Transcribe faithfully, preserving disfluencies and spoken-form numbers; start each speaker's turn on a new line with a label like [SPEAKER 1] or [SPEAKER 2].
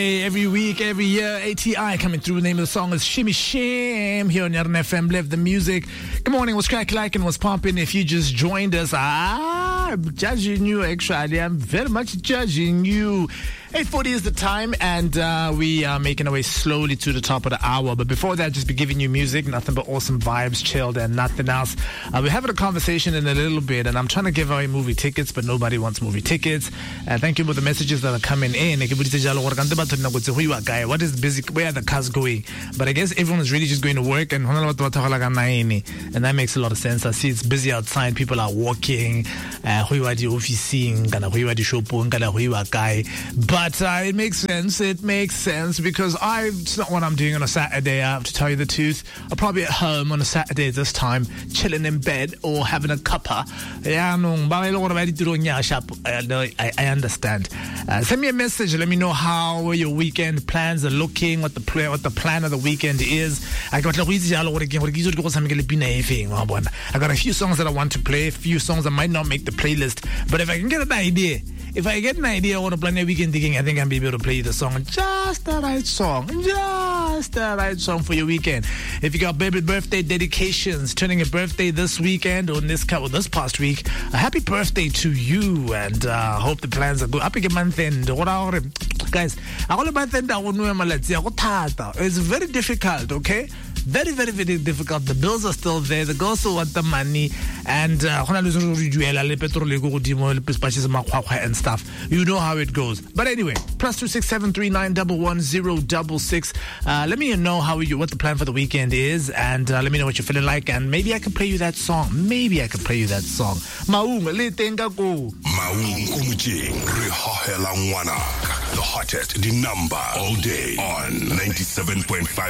[SPEAKER 1] Every week, every year, A T I coming through. The name of the song is Shimmy Shame here on Yarn F M. Live the music. Good morning. What's crack like and what's pumping? If you just joined us, ah, I'm judging you. Actually, I'm very much judging you. eight forty is the time, and uh, we are making our way slowly to the top of the hour. But before that, just be giving you music, nothing but awesome vibes, chilled, and nothing else. Uh, we're having a conversation in a little bit, and I'm trying to give away movie tickets, but nobody wants movie tickets. Uh, thank you for the messages that are coming in. What is busy? Where are the cars going? But I guess everyone is really just going to work, and and that makes a lot of sense. I see it's busy outside. People are walking. Uh, But uh, it makes sense. It makes sense because I, it's not what I'm doing on a Saturday. I have to tell you the truth. I'll probably be at home on a Saturday this time, chilling in bed or having a cuppa. Yeah, no, I, I understand. Uh, send me a message. Let me know how your weekend plans are looking. What the plan, what the plan of the weekend is. I got I got a few songs that I want to play. A few songs that might not make the playlist. But if I can get an idea. If I get an idea on a plan a weekend digging, I think I'll be able to play you the song. Just the right song. Just the right song for your weekend. If you got baby birthday dedications, turning a birthday this weekend or this, or this past week, a happy birthday to you, and I uh, hope the plans are good. Happy month end. Guys, it's very difficult, okay? Very, very, very difficult. The bills are still there. The girls still want the money. And uh, and stuff. You know how it goes. But anyway, plus two six seven three nine one one zero six six. Uh, let me know how you, what the plan for the weekend is, and uh, let me know what you're feeling like, and maybe I can play you that song. Maybe I can play you that song. Maung le tenga go.
[SPEAKER 2] Maung kumujing rihahela ngwana. The hottest, the number all day on ninety-seven point five